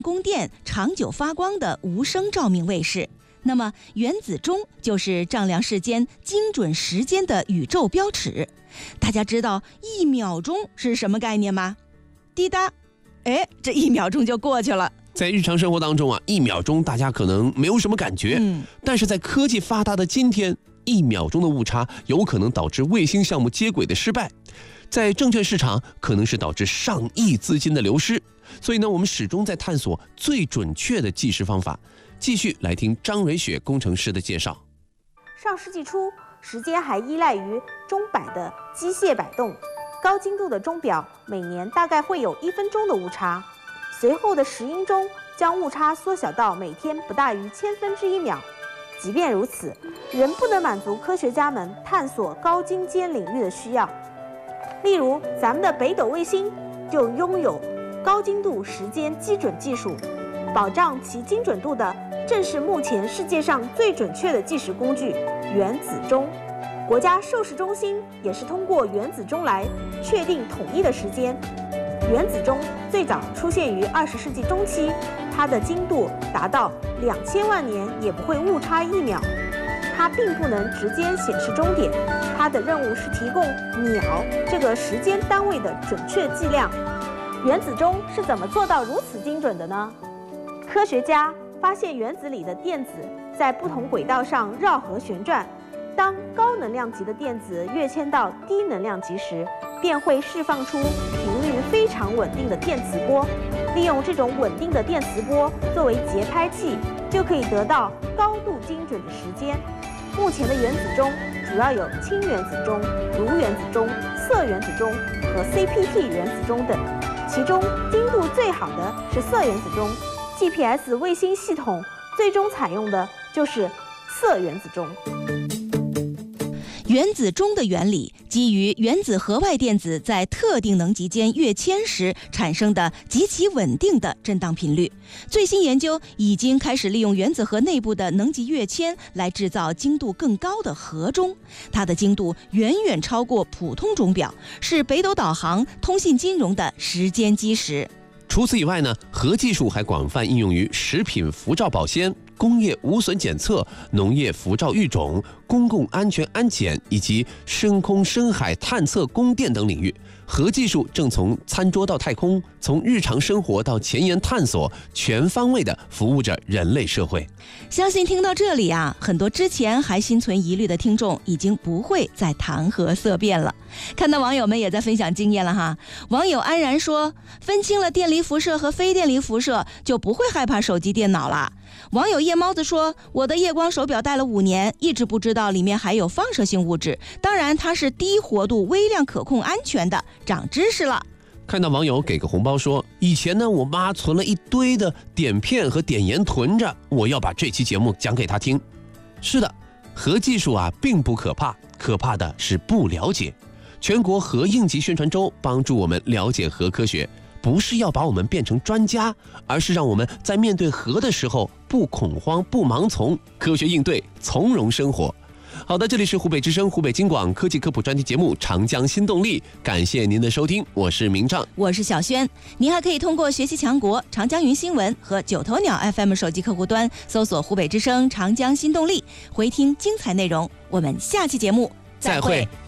供电、长久发光的无声照明卫士。那么原子钟就是丈量世间精准时间的宇宙标尺。大家知道1秒钟是什么概念吗？滴答，这1秒钟就过去了。 在日常生活当中啊，1秒钟大家可能没有什么感觉，但是在科技发达的今天，1秒钟的误差有可能导致卫星项目接轨的失败，在证券市场可能是导致上亿资金的流失。所以呢，我们始终在探索最准确的计时方法。继续来听张蕊雪工程师的介绍。 上世纪初，时间还依赖于钟摆的机械摆动，高精度的钟表每年大概会有1分钟的误差。随后的10英钟将误差缩小到每天不大于千分之1秒。即便如此，仍不能满足科学家们探索高精尖领域的需要。例如，咱们的北斗卫星就拥有高精度时间基准技术，保障其精准度的正是目前世界上最准确的计时工具——原子钟。国家授时中心也是通过原子钟来确定统一的时间。原子钟最早出现于20世纪中期，它的精度达到2000万年也不会误差1秒。它并不能直接显示终点，它的任务是提供秒这个时间单位的准确计量。原子钟是怎么做到如此精准的呢？科学家发现原子里的电子在不同轨道上绕核旋转，当高能量级的电子跃迁到低能量级时，便会释放出频率非常稳定的电磁波。利用这种稳定的电磁波作为节拍器，就可以得到高度精准的时间。目前的原子钟主要有氢原子钟、铷原子钟、铯原子钟和 CPT 原子钟等，其中精度最好的是铯原子钟。GPS 卫星系统最终采用的就是铯原子钟。 原子钟的原理基于原子核外电子在特定能级间跃迁时产生的极其稳定的振荡频率。最新研究已经开始利用原子核内部的能级跃迁来制造精度更高的核钟，它的精度远远超过普通钟表，是北斗导航、通信金融的时间基石。 除此以外呢，核技术还广泛应用于食品辐照保鲜、工业无损检测、农业辐照育种、公共安全安检以及深空深海探测供电等领域。核技术正从餐桌到太空，从日常生活到前沿探索，全方位地服务着人类社会。 相信听到这里啊，很多之前还心存疑虑的听众已经不会再谈核色变了。看到网友们也在分享经验了哈。网友安然说，分清了电离辐射和非电离辐射，就不会害怕手机电脑了。网友夜猫子说，我的夜光手表戴了5年，一直不知道里面还有放射性物质，当然它是低活度、微量可控、安全的，长知识了。 看到网友给个红包说，以前呢我妈存了一堆的碘片和碘盐囤着，我要把这期节目讲给她听。是的，核技术啊并不可怕，可怕的是不了解。全国核应急宣传周帮助我们了解核科学，不是要把我们变成专家，而是让我们在面对核的时候不恐慌、不盲从，科学应对，从容生活。好的，这里是湖北之声、湖北京广科技科普专题节目《长江新动力》，感谢您的收听，我是明畅， 我是小轩。您还可以通过学习强国、长江云新闻和九头鸟 FM 手机客户端搜索湖北之声长江新动力，回听精彩内容。我们下期节目再会。